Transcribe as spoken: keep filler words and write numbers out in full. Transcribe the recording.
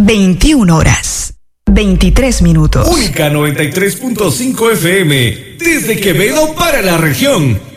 veintiuna horas, veintitrés minutos. Única noventa y tres punto cinco F M, desde Quevedo para la región.